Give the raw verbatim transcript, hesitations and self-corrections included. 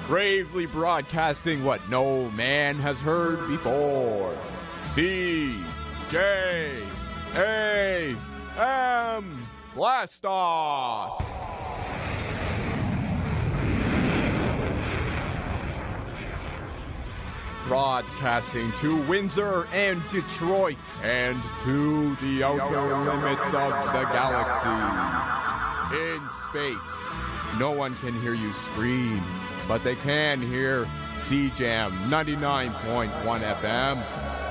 bravely broadcasting what no man has heard before. C J A M Blast Off! Broadcasting to Windsor and Detroit and to the outer limits of the galaxy. In space, no one can hear you scream, but they can hear C J A M ninety-nine point one F M.